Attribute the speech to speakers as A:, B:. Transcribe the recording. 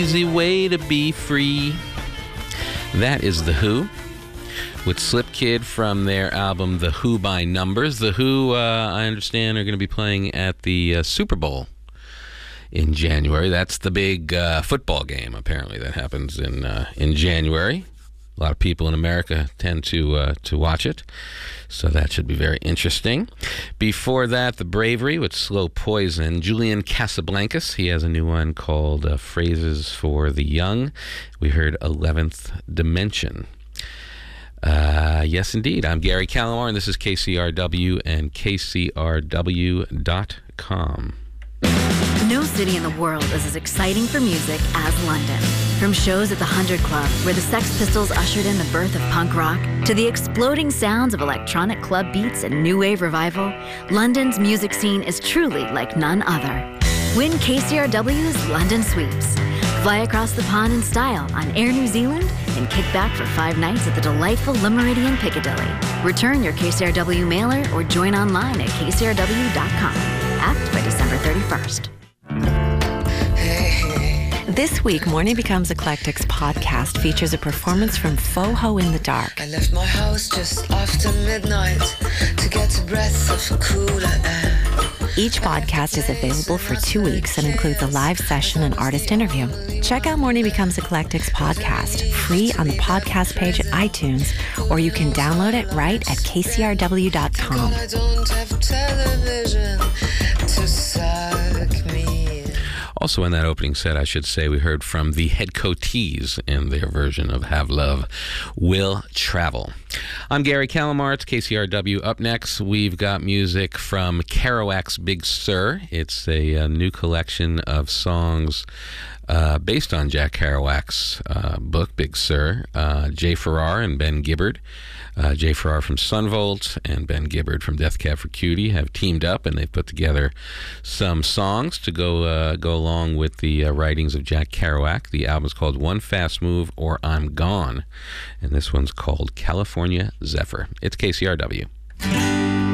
A: Easy way to be free. That is The Who with Slip Kid from their album The Who by Numbers. The Who, I understand, are going to be playing at the Super Bowl in January. That's the big football game, apparently, that happens in January. A lot of people in America tend to watch it, so that should be very interesting. Before that, The Bravery with Slow Poison. Julian Casablancas, he has a new one called Phrases for the Young. We heard 11th Dimension. Yes, indeed. I'm Gary Calamar, and this is KCRW and KCRW.com.
B: No city in the world is as exciting for music as London. From shows at the 100 Club, where the Sex Pistols ushered in the birth of punk rock, to the exploding sounds of electronic club beats and new wave revival, London's music scene is truly like none other. Win KCRW's London Sweeps. Fly across the pond in style on Air New Zealand and kick back for 5 nights at the delightful Le Méridien Piccadilly. Return your KCRW mailer or join online at kcrw.com. Act by December 31st.
C: This week, Morning Becomes Eclectic's podcast features a performance from Faux-Ho in the Dark.
D: I left my house just after midnight to get a breath of cooler air.
C: Each podcast is available for 2 weeks and includes a live session and artist interview. Check out Morning Becomes Eclectic's podcast, free on the podcast page at iTunes, or you can download it right at kcrw.com.
D: I don't have television to suck me.
A: Also in that opening set, I should say, we heard from the Headcoatees in their version of Have Love Will Travel. I'm Gary Calamar. It's KCRW. Up next, we've got music from Kerouac's Big Sur. It's a new collection of songs based on Jack Kerouac's book, Big Sur. Jay Farrar and Ben Gibbard. Jay Farrar from Son Volt and Ben Gibbard from Death Cab for Cutie have teamed up, and they've put together some songs to go along with the writings of Jack Kerouac. The album is called One Fast Move or I'm Gone, and this one's called California Zephyr. It's KCRW.